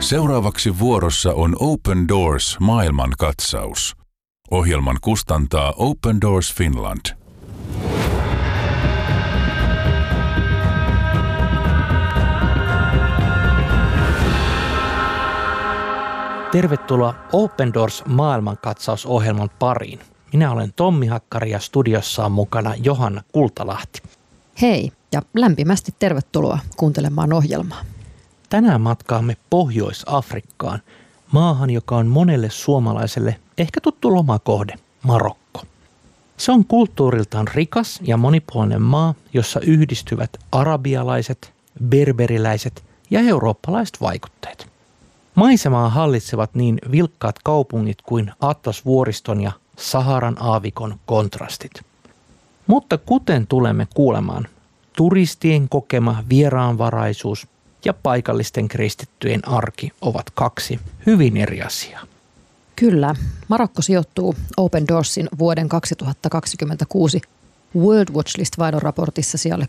Seuraavaksi vuorossa on Open Doors maailmankatsaus. Ohjelman kustantaa Open Doors Finland. Tervetuloa Open Doors maailmankatsausohjelman pariin. Minä olen Tommi Hakkari ja studiossa on mukana Johanna Kultalahti. Hei ja lämpimästi tervetuloa kuuntelemaan ohjelmaa. Tänään matkaamme Pohjois-Afrikkaan, maahan, joka on monelle suomalaiselle ehkä tuttu lomakohde, Marokko. Se on kulttuuriltaan rikas ja monipuolinen maa, jossa yhdistyvät arabialaiset, berberiläiset ja eurooppalaiset vaikutteet. Maisemaa hallitsevat niin vilkkaat kaupungit kuin Atlasvuoriston ja Saharan aavikon kontrastit. Mutta kuten tulemme kuulemaan, turistien kokema vieraanvaraisuus ja paikallisten kristittyjen arki ovat kaksi hyvin eri asiaa. Kyllä, Marokko sijoittuu Open Doorsin vuoden 2026 World Watch List-vainoraportissa sijalle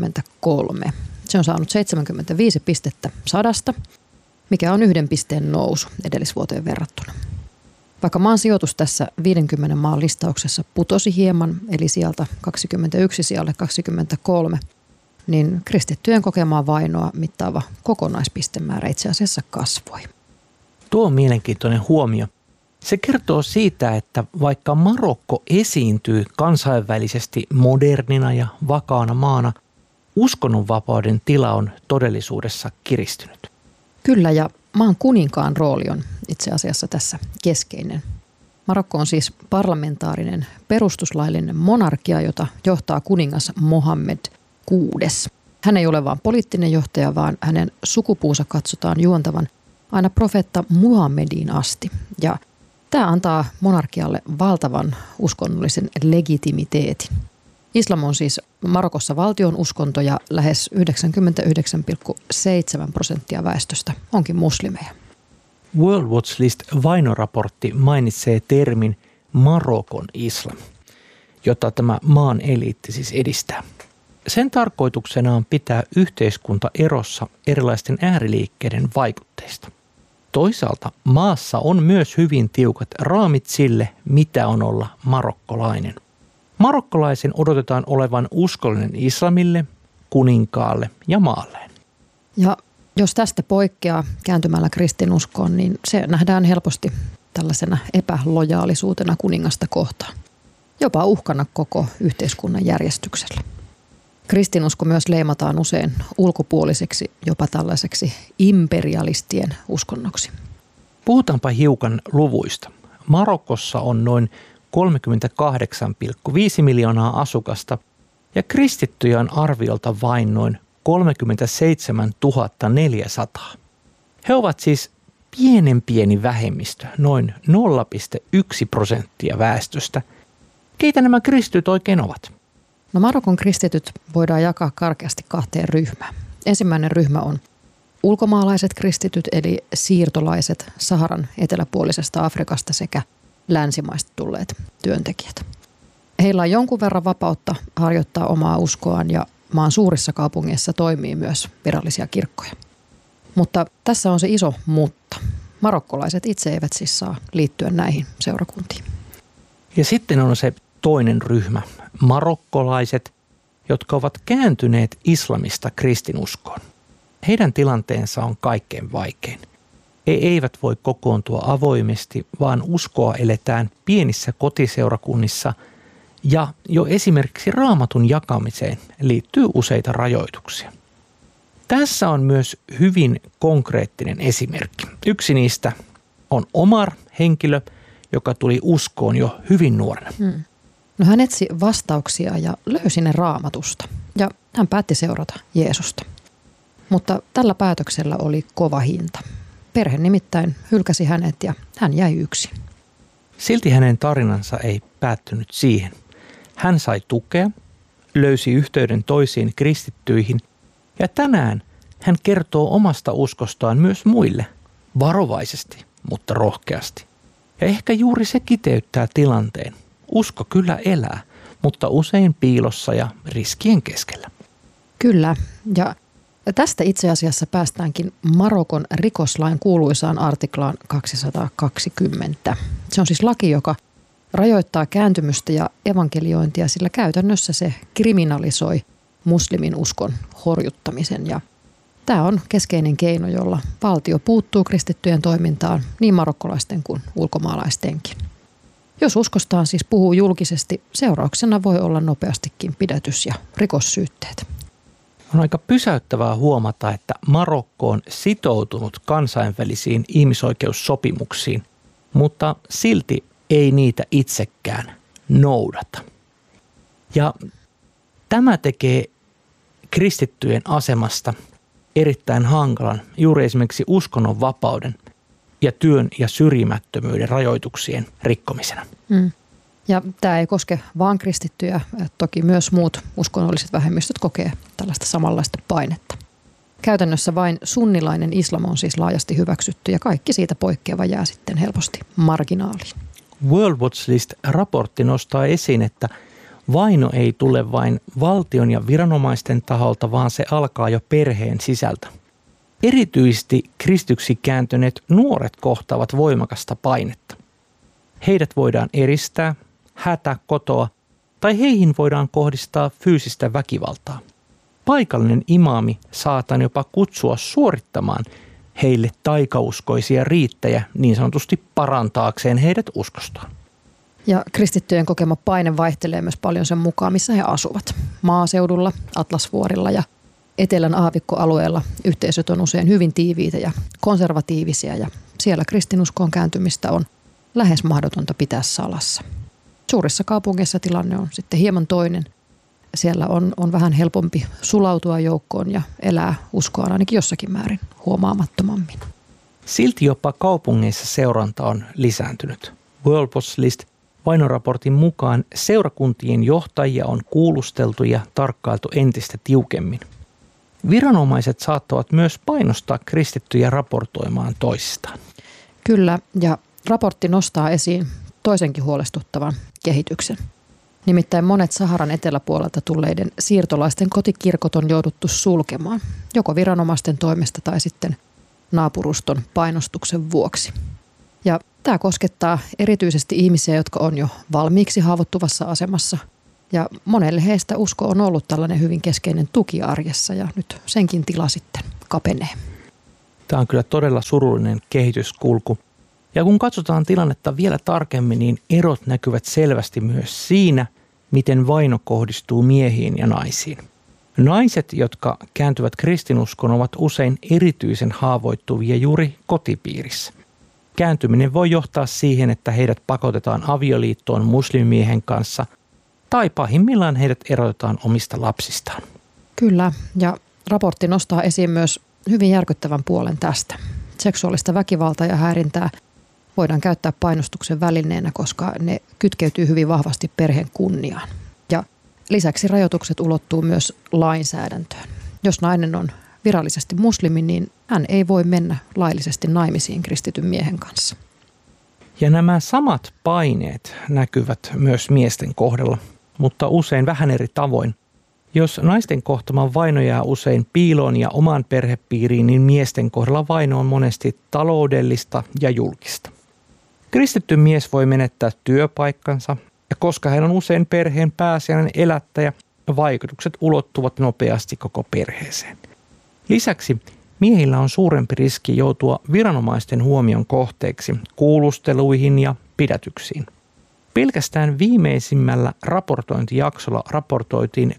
23. Se on saanut 75 pistettä 100, mikä on 1 pisteen nousu edellisvuoteen verrattuna. Vaikka maan sijoitus tässä 50 maan listauksessa putosi hieman, eli sieltä 21 sijalle 23, niin kristittyjen kokemaa vainoa mittaava kokonaispistemäärä itse asiassa kasvoi. Tuo on mielenkiintoinen huomio. Se kertoo siitä, että vaikka Marokko esiintyy kansainvälisesti modernina ja vakaana maana, uskonnonvapauden tila on todellisuudessa kiristynyt. Kyllä, ja maan kuninkaan rooli on itse asiassa tässä keskeinen. Marokko on siis parlamentaarinen perustuslaillinen monarkia, jota johtaa kuningas Mohammed VI. Hän ei ole vain poliittinen johtaja, vaan hänen sukupuunsa katsotaan juontavan aina profeetta Muhammediin asti. Ja tämä antaa monarkialle valtavan uskonnollisen legitimiteetin. Islam on siis Marokossa valtion uskonto ja lähes 99,7% väestöstä onkin muslimeja. World Watch List vainoraportti mainitsee termin Marokon islam, jota tämä maan eliitti siis edistää. Sen tarkoituksena on pitää yhteiskunta erossa erilaisten ääriliikkeiden vaikutteista. Toisaalta maassa on myös hyvin tiukat raamit sille, mitä on olla marokkolainen. Marokkolaisen odotetaan olevan uskollinen islamille, kuninkaalle ja maalleen. Ja jos tästä poikkeaa kääntymällä kristinuskoon, niin se nähdään helposti tällaisena epälojaalisuutena kuningasta kohtaan. Jopa uhkana koko yhteiskunnan järjestykselle. Kristinusko myös leimataan usein ulkopuoliseksi, jopa tällaiseksi imperialistien uskonnoksi. Puhutaanpa hiukan luvuista. Marokossa on noin 38,5 miljoonaa asukasta ja kristittyjä on arviolta vain noin 37 400. He ovat siis pieni vähemmistö, noin 0,1% väestöstä. Keitä nämä kristityt oikein ovat? No Marokon kristityt voidaan jakaa karkeasti 2 ryhmään. Ensimmäinen ryhmä on ulkomaalaiset kristityt eli siirtolaiset Saharan eteläpuolisesta Afrikasta sekä länsimaista tulleet työntekijät. Heillä on jonkun verran vapautta harjoittaa omaa uskoaan ja maan suurissa kaupungeissa toimii myös virallisia kirkkoja. Mutta tässä on se iso mutta. Marokkolaiset itse eivät siis saa liittyä näihin seurakuntiin. Ja sitten on se toinen ryhmä, marokkolaiset, jotka ovat kääntyneet islamista kristinuskoon. Heidän tilanteensa on kaikkein vaikein. He eivät voi kokoontua avoimesti, vaan uskoa eletään pienissä kotiseurakunnissa ja jo esimerkiksi raamatun jakamiseen liittyy useita rajoituksia. Tässä on myös hyvin konkreettinen esimerkki. Yksi niistä on Omar, henkilö, joka tuli uskoon jo hyvin nuorena. No hän etsi vastauksia ja löysi ne raamatusta ja hän päätti seurata Jeesusta. Mutta tällä päätöksellä oli kova hinta. Perhe nimittäin hylkäsi hänet ja hän jäi yksin. Silti hänen tarinansa ei päättynyt siihen. Hän sai tukea, löysi yhteyden toisiin kristittyihin ja tänään hän kertoo omasta uskostaan myös muille, varovaisesti, mutta rohkeasti. Ja ehkä juuri se kiteyttää tilanteen. Usko kyllä elää, mutta usein piilossa ja riskien keskellä. Kyllä, ja tästä itse asiassa päästäänkin Marokon rikoslain kuuluisaan artiklaan 220. Se on siis laki, joka rajoittaa kääntymystä ja evankeliointia, sillä käytännössä se kriminalisoi muslimin uskon horjuttamisen. Ja tämä on keskeinen keino, jolla valtio puuttuu kristittyjen toimintaan niin marokkolaisten kuin ulkomaalaistenkin. Jos uskostaan siis puhuu julkisesti, seurauksena voi olla nopeastikin pidätys ja rikossyytteet. On aika pysäyttävää huomata, että Marokko on sitoutunut kansainvälisiin ihmisoikeussopimuksiin, mutta silti ei niitä itsekään noudata. Ja tämä tekee kristittyjen asemasta erittäin hankalan juuri esimerkiksi uskonnonvapauden ja työn ja syrjimättömyyden rajoituksien rikkomisena. Ja tämä ei koske vain kristittyjä, toki myös muut uskonnolliset vähemmistöt kokee tällaista samanlaista painetta. Käytännössä vain sunnilainen islam on siis laajasti hyväksytty ja kaikki siitä poikkeava jää sitten helposti marginaaliin. World Watch List-raportti nostaa esiin, että vaino ei tule vain valtion ja viranomaisten taholta, vaan se alkaa jo perheen sisältä. Erityisesti kristyksi kääntyneet nuoret kohtaavat voimakasta painetta. Heidät voidaan eristää, hätä kotoa tai heihin voidaan kohdistaa fyysistä väkivaltaa. Paikallinen imaami saataan jopa kutsua suorittamaan heille taikauskoisia riittejä niin sanotusti parantaakseen heidät uskostaan. Ja kristittyjen kokema paine vaihtelee myös paljon sen mukaan, missä he asuvat. Maaseudulla, Atlasvuorilla ja etelän aavikkoalueella yhteisöt on usein hyvin tiiviitä ja konservatiivisia ja siellä kristinuskoon kääntymistä on lähes mahdotonta pitää salassa. Suurissa kaupungeissa tilanne on sitten hieman toinen. Siellä on vähän helpompi sulautua joukkoon ja elää uskoaan ainakin jossakin määrin huomaamattomammin. Silti jopa kaupungeissa seuranta on lisääntynyt. World Watch List vainoraportin mukaan seurakuntien johtajia on kuulusteltu ja tarkkailtu entistä tiukemmin. Viranomaiset saattavat myös painostaa kristittyjä raportoimaan toisistaan. Kyllä, ja raportti nostaa esiin toisenkin huolestuttavan kehityksen. Nimittäin monet Saharan eteläpuolelta tulleiden siirtolaisten kotikirkot on jouduttu sulkemaan, joko viranomaisten toimesta tai sitten naapuruston painostuksen vuoksi. Ja tämä koskettaa erityisesti ihmisiä, jotka on jo valmiiksi haavoittuvassa asemassa. Ja monelle heistä usko on ollut tällainen hyvin keskeinen tuki arjessa ja nyt senkin tila sitten kapenee. Tämä on kyllä todella surullinen kehityskulku. Ja kun katsotaan tilannetta vielä tarkemmin, niin erot näkyvät selvästi myös siinä, miten vaino kohdistuu miehiin ja naisiin. Naiset, jotka kääntyvät kristinuskoon, ovat usein erityisen haavoittuvia juuri kotipiirissä. Kääntyminen voi johtaa siihen, että heidät pakotetaan avioliittoon muslimiehen kanssa tai pahimmillaan heidät erotetaan omista lapsistaan. Kyllä, ja raportti nostaa esiin myös hyvin järkyttävän puolen tästä. Seksuaalista väkivaltaa ja häirintää voidaan käyttää painostuksen välineenä, koska ne kytkeytyy hyvin vahvasti perheen kunniaan. Ja lisäksi rajoitukset ulottuu myös lainsäädäntöön. Jos nainen on virallisesti muslimi, niin hän ei voi mennä laillisesti naimisiin kristityn miehen kanssa. Ja nämä samat paineet näkyvät myös miesten kohdalla, mutta usein vähän eri tavoin. Jos naisten kohtama vaino jää usein piiloon ja omaan perhepiiriin, niin miesten kohdalla vaino on monesti taloudellista ja julkista. Kristitty mies voi menettää työpaikkansa, ja koska hän on usein perheen pääasiallinen elättäjä, vaikutukset ulottuvat nopeasti koko perheeseen. Lisäksi miehillä on suurempi riski joutua viranomaisten huomion kohteeksi kuulusteluihin ja pidätyksiin. Pelkästään viimeisimmällä raportointijaksolla raportoitiin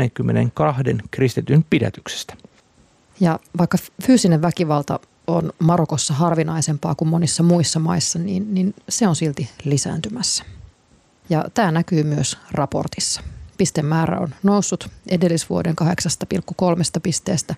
22 kristityn pidätyksestä. Ja vaikka fyysinen väkivalta on Marokossa harvinaisempaa kuin monissa muissa maissa, niin se on silti lisääntymässä. Ja tämä näkyy myös raportissa. Pistemäärä on noussut edellisvuoden 8,3 pisteestä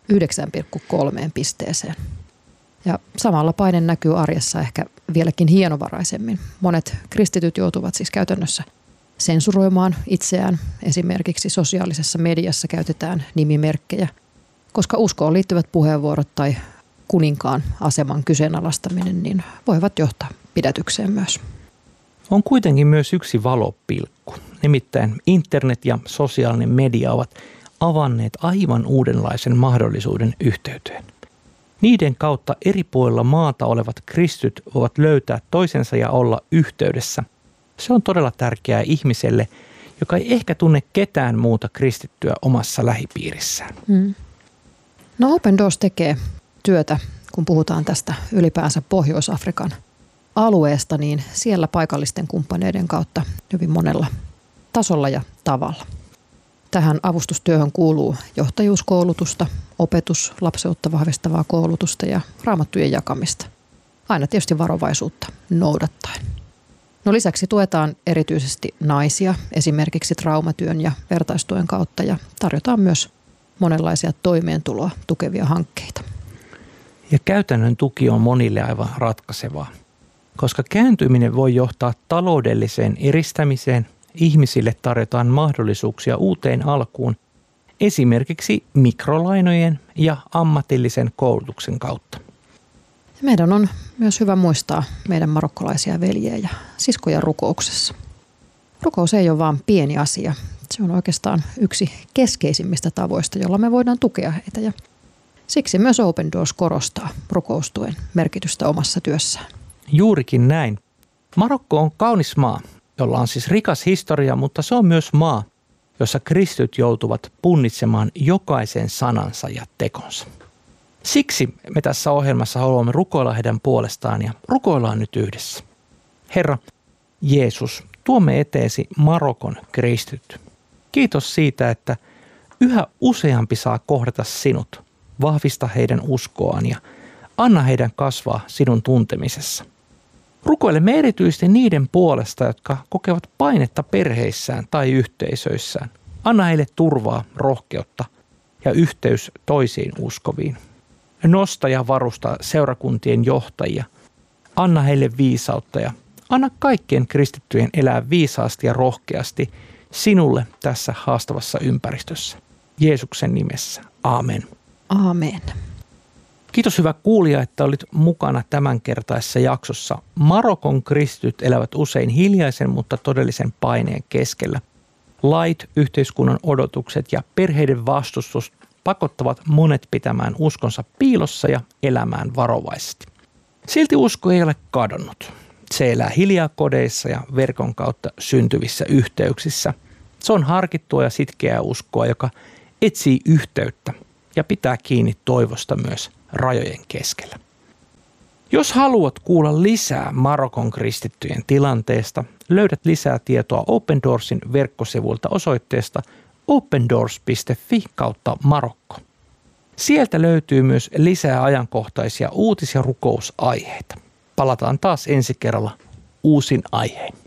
9,3 pisteeseen. Ja samalla paine näkyy arjessa ehkä vieläkin hienovaraisemmin. Monet kristityt joutuvat siis käytännössä sensuroimaan itseään. Esimerkiksi sosiaalisessa mediassa käytetään nimimerkkejä, koska uskoon liittyvät puheenvuorot tai kuninkaan aseman kyseenalaistaminen niin voivat johtaa pidätykseen myös. On kuitenkin myös yksi valopilkku. Nimittäin internet ja sosiaalinen media ovat avanneet aivan uudenlaisen mahdollisuuden yhteyteen. Niiden kautta eri puolilla maata olevat kristityt voivat löytää toisensa ja olla yhteydessä. Se on todella tärkeää ihmiselle, joka ei ehkä tunne ketään muuta kristittyä omassa lähipiirissään. No Open Doors tekee työtä, kun puhutaan tästä ylipäänsä Pohjois-Afrikan alueesta, niin siellä paikallisten kumppaneiden kautta hyvin monella tasolla ja tavalla. Tähän avustustyöhön kuuluu johtajuuskoulutusta, opetus, lapseutta vahvistavaa koulutusta ja raamattujen jakamista. Aina tietysti varovaisuutta noudattaen. No lisäksi tuetaan erityisesti naisia esimerkiksi traumatyön ja vertaistuen kautta ja tarjotaan myös monenlaisia toimeentuloa tukevia hankkeita. Ja käytännön tuki on monille aivan ratkaisevaa, koska kääntyminen voi johtaa taloudelliseen eristämiseen. Ihmisille tarjotaan mahdollisuuksia uuteen alkuun esimerkiksi mikrolainojen ja ammatillisen koulutuksen kautta. Meidän on myös hyvä muistaa meidän marokkolaisia veljiä ja siskoja rukouksessa. Rukous ei ole vain pieni asia. Se on oikeastaan yksi keskeisimmistä tavoista, jolla me voidaan tukea heitä. Ja siksi myös Open Doors korostaa rukoustuen merkitystä omassa työssään. Juurikin näin. Marokko on kaunis maa, jolla on siis rikas historia, mutta se on myös maa, jossa kristityt joutuvat punnitsemaan jokaisen sanansa ja tekonsa. Siksi me tässä ohjelmassa haluamme rukoilla heidän puolestaan ja rukoillaan nyt yhdessä. Herra Jeesus, tuomme eteesi Marokon kristityt. Kiitos siitä, että yhä useampi saa kohdata sinut. Vahvista heidän uskoaan ja anna heidän kasvaa sinun tuntemisessa. Rukoilemme erityisesti niiden puolesta, jotka kokevat painetta perheissään tai yhteisöissään. Anna heille turvaa, rohkeutta ja yhteys toisiin uskoviin. Nosta ja varusta seurakuntien johtajia. Anna heille viisautta ja anna kaikkien kristittyjen elää viisaasti ja rohkeasti sinulle tässä haastavassa ympäristössä. Jeesuksen nimessä. Aamen. Aamen. Kiitos hyvä kuulija, että olit mukana tämänkertaisessa jaksossa. Marokon kristityt elävät usein hiljaisen, mutta todellisen paineen keskellä. Lait, yhteiskunnan odotukset ja perheiden vastustus pakottavat monet pitämään uskonsa piilossa ja elämään varovaisesti. Silti usko ei ole kadonnut. Se elää hiljaa kodeissa ja verkon kautta syntyvissä yhteyksissä. Se on harkittua ja sitkeää uskoa, joka etsii yhteyttä ja pitää kiinni toivosta myös rajojen keskellä. Jos haluat kuulla lisää Marokon kristittyjen tilanteesta, löydät lisää tietoa Open Doorsin verkkosivuilta osoitteesta opendoors.fi/Marokko. Sieltä löytyy myös lisää ajankohtaisia uutis- ja rukousaiheita. Palataan taas ensi kerralla uusin aiheen.